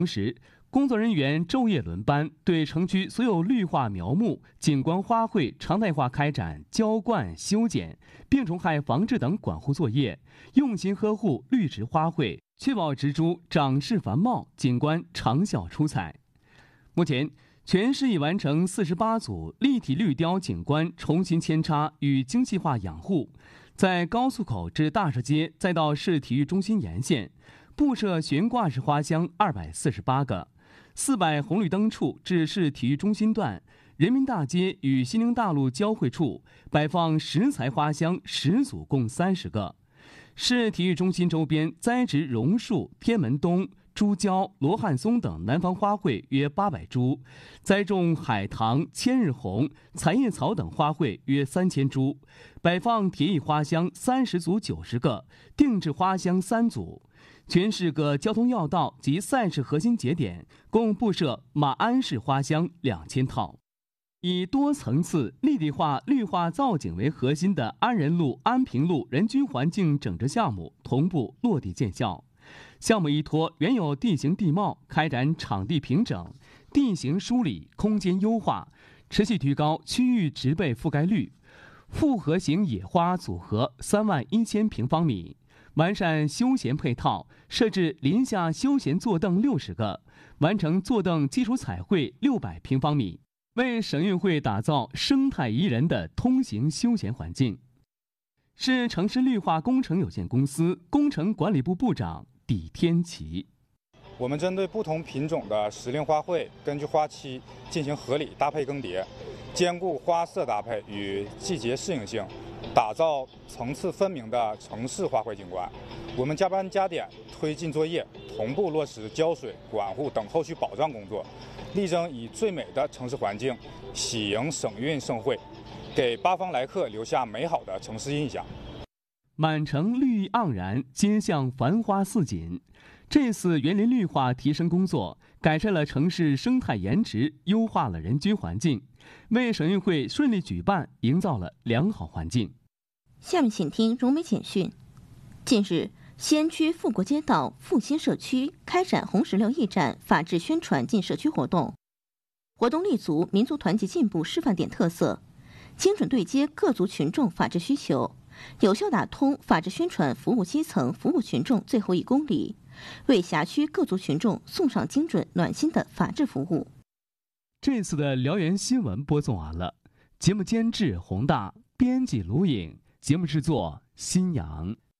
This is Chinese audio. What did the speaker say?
同时，工作人员昼夜轮班，对城区所有绿化苗木、景观花卉常态化开展浇灌、修剪、病虫害防治等管护作业，用心呵护绿植花卉，确保植株长势繁茂，景观长效出彩。目前，全市已完成48组立体绿雕景观重新扦插与精细化养护，在高速口至大社街，再到市体育中心沿线，布设悬挂式花箱248个，400红绿灯处至市体育中心段、人民大街与西宁大路交汇处摆放石材花箱10组，共30个。市体育中心周边栽植榕树、天门冬、朱椒、罗汉松等南方花卉约800株，栽种海棠、千日红、彩叶草等花卉约3000株，摆放铁艺花箱30组90个，定制花箱3组。全市各交通要道及赛事核心节点共布设马鞍式花箱2000套。以多层次立体化绿化造景为核心的安仁路、安平路人居环境整治项目同步落地见效。项目依托原有地形地貌，开展场地平整、地形梳理、空间优化，持续提高区域植被覆盖率。复合型野花组合31000平方米，完善休闲配套，设置林下休闲坐凳60个，完成坐凳基础彩绘600平方米，为省运会打造生态宜人的通行休闲环境。市城市绿化工程有限公司工程管理部部长李天奇： 我们针对不同品种的时令花卉，根据花期进行合理搭配更迭，兼顾花色搭配与季节适应性，打造层次分明的城市花卉景观。我们加班加点推进作业，同步落实浇水、管护等后续保障工作，力争以最美的城市环境喜迎省运盛会，给八方来客留下美好的城市印象。 满城绿意盎然，街巷繁花似锦。这次园林绿化提升工作，改善了城市生态颜值，优化了人居环境，为省运会顺利举办营造了良好环境。 下面请听融媒简讯。近日，西安区富国街道复兴社区开展红石榴驿站法治宣传进社区活动，活动立足民族团结进步示范点特色，精准对接各族群众法治需求，有效打通法治宣传服务基层服务群众最后1公里，为辖区各族群众送上精准暖心的法治服务。 这次的辽源新闻播送完了，节目监制洪大，编辑卢颖，节目制作新阳。